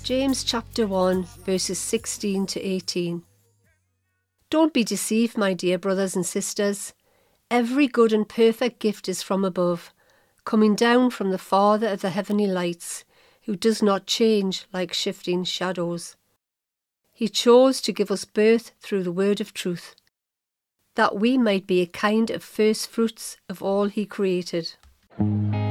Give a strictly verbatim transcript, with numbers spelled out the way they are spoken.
James chapter one, verses sixteen to eighteen. Don't be deceived, my dear brothers and sisters. Every good and perfect gift is from above, coming down from the Father of the heavenly lights, who does not change like shifting shadows. He chose to give us birth through the word of truth, that we might be a kind of first fruits of all he created.